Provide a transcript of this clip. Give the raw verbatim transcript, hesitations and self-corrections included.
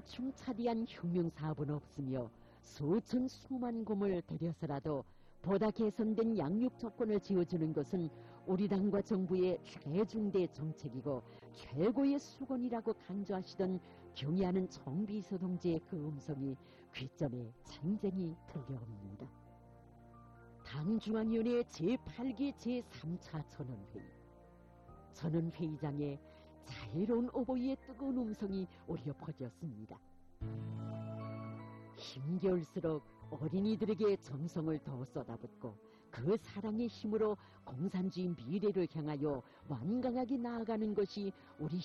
충차디한 혁명사업은 없으며 수천 수만 곰을 들여서라도 보다 개선된 양육 조건을 지어주는 것은 우리 당과 정부의 최중대 정책이고 최고의 수건이라고 강조하시던 경의하는 정비서 동지의 그 음성이 귀점에 쟁쟁이 들려옵니다. 당중앙위원회 제팔 기 제삼 차 전원회의. 전원회의장에 자유로운 오보이의 뜨거운 음성이 울려 퍼졌습니다. 힘겨울수록 어린이들에게 정성을 더 쏟아붓고 그 사랑의 힘으로 공산주의 미래를 향하여 완강하게 나아가는 것이 우리